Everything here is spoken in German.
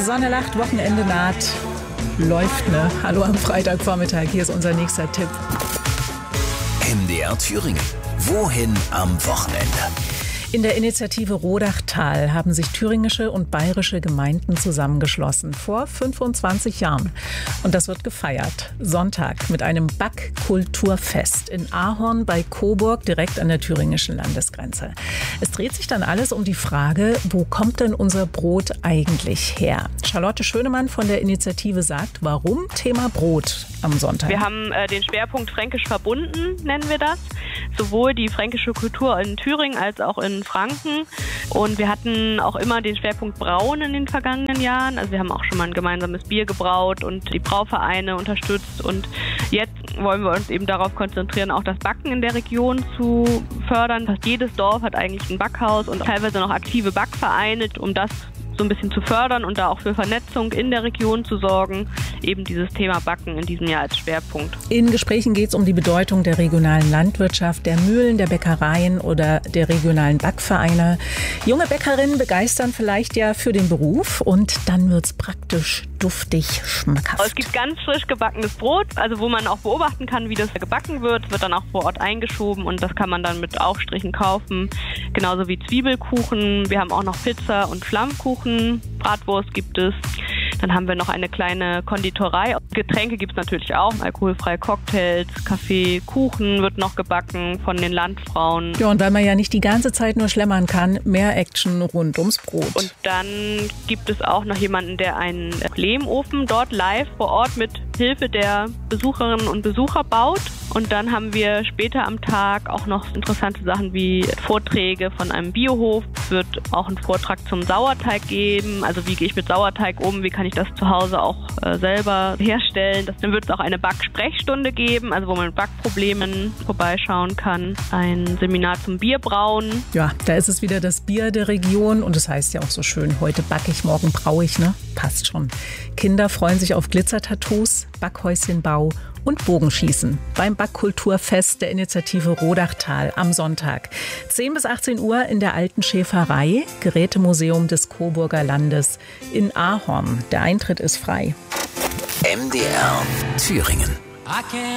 Sonne lacht, Wochenende naht. Läuft, ne? Hallo am Freitagvormittag, hier ist unser nächster Tipp. MDR Thüringen. Wohin am Wochenende? In der Initiative Rodachtal haben sich thüringische und bayerische Gemeinden zusammengeschlossen vor 25 Jahren. Und das wird gefeiert. Sonntag mit einem Backkulturfest in Ahorn bei Coburg, direkt an der thüringischen Landesgrenze. Es dreht sich dann alles um die Frage, wo kommt denn unser Brot eigentlich her? Charlotte Schönemann von der Initiative sagt, warum Thema Brot am Sonntag? Wir haben den Schwerpunkt fränkisch verbunden, nennen wir das. Sowohl die fränkische Kultur in Thüringen als auch in Franken. Und wir hatten auch immer den Schwerpunkt Brauen in den vergangenen Jahren. Also wir haben auch schon mal ein gemeinsames Bier gebraut und die Brauvereine unterstützt. Und jetzt wollen wir uns eben darauf konzentrieren, auch das Backen in der Region zu fördern. Fast jedes Dorf hat eigentlich ein Backhaus und teilweise noch aktive Backvereine, um das so ein bisschen zu fördern und da auch für Vernetzung in der Region zu sorgen. Eben dieses Thema Backen in diesem Jahr als Schwerpunkt. In Gesprächen geht es um die Bedeutung der regionalen Landwirtschaft, der Mühlen, der Bäckereien oder der regionalen Backvereine. Junge Bäckerinnen begeistern vielleicht ja für den Beruf und dann wird es praktisch duftig, schmackhaft. Es gibt ganz frisch gebackenes Brot, also wo man auch beobachten kann, wie das gebacken wird. Es wird dann auch vor Ort eingeschoben und das kann man dann mit Aufstrichen kaufen. Genauso wie Zwiebelkuchen. Wir haben auch noch Pizza und Flammkuchen. Bratwurst gibt es. Dann haben wir noch eine kleine Konditorei. Getränke gibt es natürlich auch. Alkoholfreie Cocktails, Kaffee, Kuchen wird noch gebacken von den Landfrauen. Ja, und weil man ja nicht die ganze Zeit nur schlemmern kann, mehr Action rund ums Brot. Und dann gibt es auch noch jemanden, der einen Lehmofen dort live vor Ort mit Hilfe der Besucherinnen und Besucher baut. Und dann haben wir später am Tag auch noch interessante Sachen wie Vorträge von einem Biohof. Es wird auch einen Vortrag zum Sauerteig geben. Also wie gehe ich mit Sauerteig um? Wie kann ich das zu Hause auch selber herstellen? Dann wird es auch eine Backsprechstunde geben, also wo man mit Backproblemen vorbeischauen kann. Ein Seminar zum Bierbrauen. Ja, da ist es wieder das Bier der Region und es heißt ja auch so schön, heute backe ich, morgen braue ich, ne? Passt schon. Kinder freuen sich auf Glitzertattoos, Backhäuschenbau und Bogenschießen beim Backkulturfest der Initiative Rodachtal am Sonntag. 10 bis 18 Uhr in der Alten Schäferei, Gerätemuseum des Coburger Landes in Ahorn. Der Eintritt ist frei. MDR Thüringen.